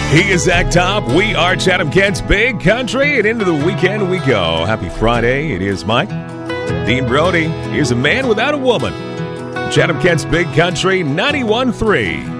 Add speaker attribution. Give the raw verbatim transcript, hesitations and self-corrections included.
Speaker 1: He is Zach Top. We are Chatham-Kent's Big Country, and into the weekend we go. Happy Friday. It is Mike. Dean Brody. Here's a man without a woman. Chatham-Kent's Big Country ninety-one point three.